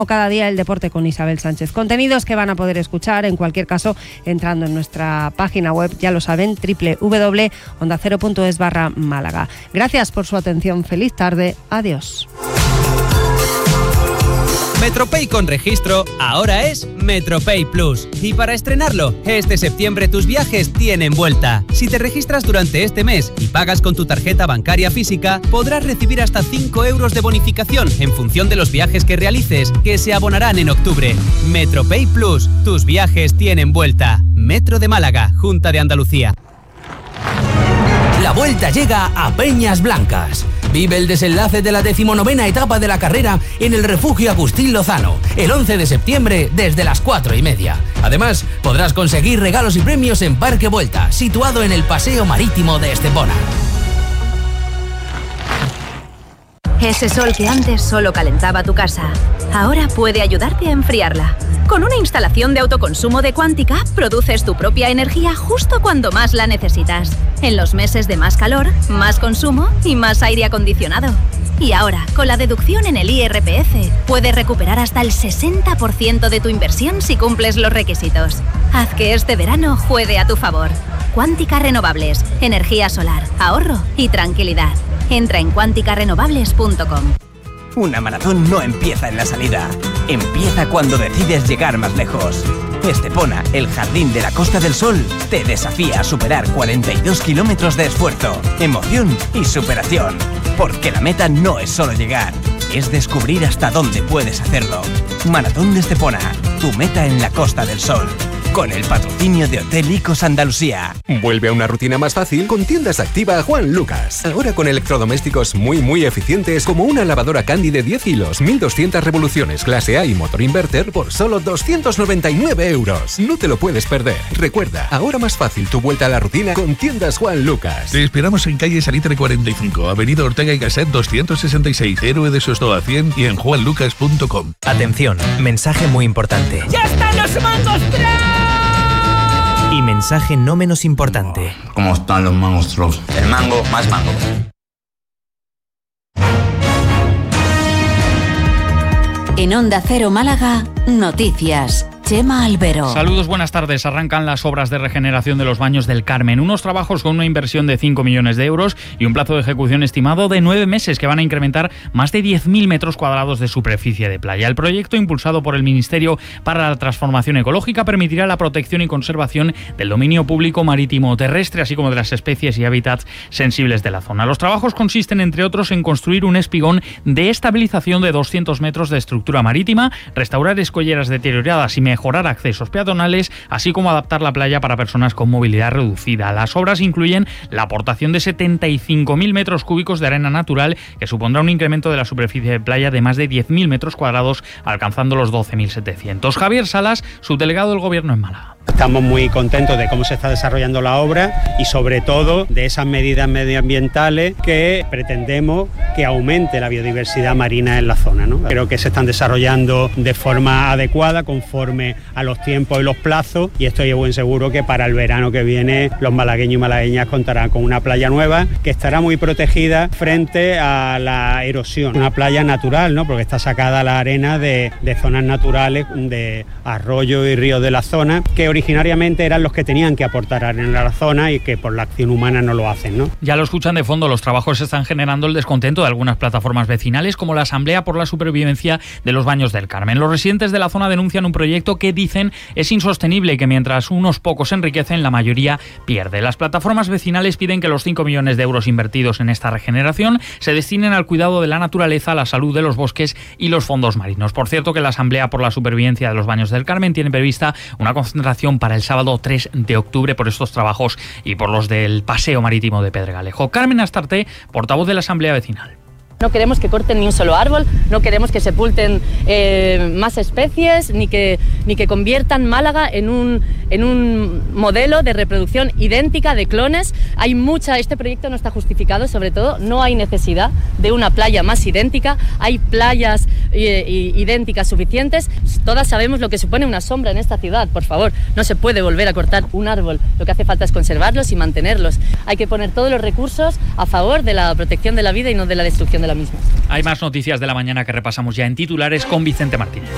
Cada día el deporte con Isabel Sánchez. Contenidos que van a poder escuchar en cualquier caso entrando en nuestra página web, ya lo saben, www.ondacero.es/Málaga. Gracias por su atención, feliz tarde, adiós. MetroPay con registro ahora es MetroPay Plus. Y para estrenarlo, este septiembre tus viajes tienen vuelta. Si te registras durante este mes y pagas con tu tarjeta bancaria física, podrás recibir hasta 5 euros de bonificación en función de los viajes que realices, que se abonarán en octubre. MetroPay Plus, tus viajes tienen vuelta. Metro de Málaga, Junta de Andalucía. La vuelta llega a Peñas Blancas. Vive el desenlace de la 19ª etapa de la carrera en el Refugio Agustín Lozano, el 11 de septiembre desde las 4:30. Además, podrás conseguir regalos y premios en Parque Vuelta, situado en el Paseo Marítimo de Estepona. Ese sol que antes solo calentaba tu casa, ahora puede ayudarte a enfriarla. Con una instalación de autoconsumo de Quántica, produces tu propia energía justo cuando más la necesitas. En los meses de más calor, más consumo y más aire acondicionado. Y ahora, con la deducción en el IRPF, puedes recuperar hasta el 60% de tu inversión si cumples los requisitos. Haz que este verano juegue a tu favor. Quántica Renovables, energía solar, ahorro y tranquilidad. Entra en quanticarenovables.com. Una maratón no empieza en la salida, empieza cuando decides llegar más lejos. Estepona, el jardín de la Costa del Sol, te desafía a superar 42 kilómetros de esfuerzo, emoción y superación. Porque la meta no es solo llegar, es descubrir hasta dónde puedes hacerlo. Maratón de Estepona, tu meta en la Costa del Sol. Con el patrocinio de Hotel Icos Andalucía. Vuelve a una rutina más fácil con Tiendas Activa Juan Lucas. Ahora con electrodomésticos muy eficientes como una lavadora Candy de 10 kilos, 1200 revoluciones, clase A y motor inverter por solo 299 euros. No te lo puedes perder. Recuerda, ahora más fácil tu vuelta a la rutina con Tiendas Juan Lucas. Te esperamos en calle Salitre 45, avenida Ortega y Gasset 266, Héroe de Sostoa 100 y en juanlucas.com. Atención, mensaje muy importante. ¡Ya están los mangos Troll! Y mensaje no menos importante. ¿Cómo están los mangos Troll? El mango más mango. En Onda Cero Málaga, noticias. Chema Albero. Saludos, buenas tardes. Arrancan las obras de regeneración de los baños del Carmen. Unos trabajos con una inversión de 5 millones de euros y un plazo de ejecución estimado de 9 meses que van a incrementar más de 10.000 metros cuadrados de superficie de playa. El proyecto, impulsado por el Ministerio para la Transformación Ecológica, permitirá la protección y conservación del dominio público marítimo terrestre, así como de las especies y hábitats sensibles de la zona. Los trabajos consisten, entre otros, en construir un espigón de estabilización de 200 metros de estructura marítima, restaurar escolleras deterioradas y mejorar accesos peatonales, así como adaptar la playa para personas con movilidad reducida. Las obras incluyen la aportación de 75.000 metros cúbicos de arena natural, que supondrá un incremento de la superficie de playa de más de 10.000 metros cuadrados, alcanzando los 12.700. Javier Salas, subdelegado del Gobierno en Málaga. Estamos muy contentos de cómo se está desarrollando la obra y sobre todo de esas medidas medioambientales que pretendemos que aumente la biodiversidad marina en la zona, ¿no? Creo que se están desarrollando de forma adecuada, conforme a los tiempos y los plazos, y estoy de buen seguro que para el verano que viene los malagueños y malagueñas contarán con una playa nueva que estará muy protegida frente a la erosión. Una playa natural, ¿no? Porque está sacada la arena de zonas naturales, de arroyos y ríos de la zona, que originariamente eran los que tenían que aportar arena a la zona y que por la acción humana no lo hacen, ¿no? Ya lo escuchan de fondo, los trabajos están generando el descontento de algunas plataformas vecinales, como la Asamblea por la Supervivencia de los Baños del Carmen. Los residentes de la zona denuncian un proyecto que dicen es insostenible y que mientras unos pocos se enriquecen, la mayoría pierde. Las plataformas vecinales piden que los 5 millones de euros invertidos en esta regeneración se destinen al cuidado de la naturaleza, la salud de los bosques y los fondos marinos. Por cierto, que la Asamblea por la Supervivencia de los Baños del Carmen tiene prevista una concentración para el sábado 3 de octubre por estos trabajos y por los del Paseo Marítimo de Pedregalejo. Carmen Astarte, portavoz de la Asamblea Vecinal. No queremos que corten ni un solo árbol, no queremos que sepulten más especies, ni que conviertan Málaga en un modelo de reproducción idéntica de clones. Este proyecto no está justificado, sobre todo no hay necesidad de una playa más idéntica, hay playas idénticas suficientes. Todas sabemos lo que supone una sombra en esta ciudad, por favor, no se puede volver a cortar un árbol, lo que hace falta es conservarlos y mantenerlos. Hay que poner todos los recursos a favor de la protección de la vida y no de la destrucción de la misma. Hay más noticias de la mañana que repasamos ya en titulares con Vicente Martínez.